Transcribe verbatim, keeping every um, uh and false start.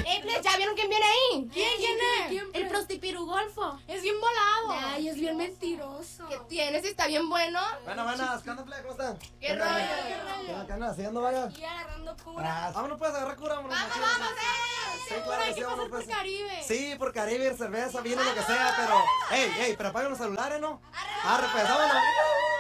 Eh, plebes, ¿ya vieron quién viene ahí? ¿Quién, quién es? ¿Quién, El prostipirugolfo. Es bien volado. Ay, es bien mentiroso. ¿Qué tienes? ¿Está bien bueno? Bueno, buenas, ¿qué onda, plebe? ¿Cómo están? ¿Qué rollo? ¿Qué rollo? ¿Qué andan haciendo, vaya? Y agarrando cura. Ah, vámonos pues, agarrar cura, vámonos. ¡Vamos, machín. vamos, eh! Sí, Por claro hay que que sí, pasar vámonos por pues. Caribe. Sí, por Caribe, cerveza, vino, lo que sea, pero... Ey, ey, pero apaguen los celulares, ¿no? Arre, pues, vámonos.